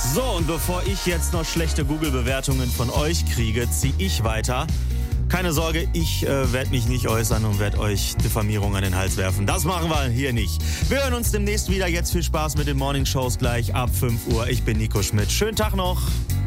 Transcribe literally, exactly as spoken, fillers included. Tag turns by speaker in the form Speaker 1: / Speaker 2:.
Speaker 1: So, und bevor ich jetzt noch schlechte Google-Bewertungen von euch kriege, ziehe ich weiter. Keine Sorge, ich äh, werde mich nicht äußern und werde euch Diffamierung an den Hals werfen. Das machen wir hier nicht. Wir hören uns demnächst wieder. Jetzt viel Spaß mit den Morning Shows gleich ab fünf Uhr. Ich bin Nico Schmidt. Schönen Tag noch.